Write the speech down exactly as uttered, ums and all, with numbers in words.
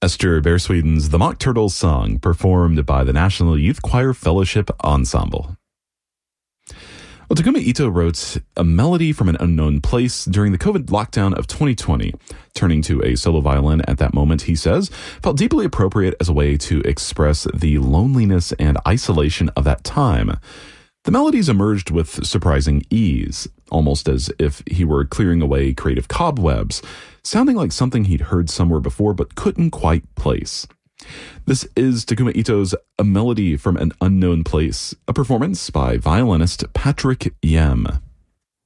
Esther Bearsweden's The Mock Turtles song, performed by the National Youth Choir Fellowship Ensemble. Well, Takuma Ito wrote A Melody from an Unknown Place during the COVID lockdown of twenty twenty. Turning to a solo violin at that moment, he says, felt deeply appropriate as a way to express the loneliness and isolation of that time. The melodies emerged with surprising ease, almost as if he were clearing away creative cobwebs, sounding like something he'd heard somewhere before but couldn't quite place. This is Takuma Ito's A Melody from an Unknown Place, a performance by violinist Patrick Yem.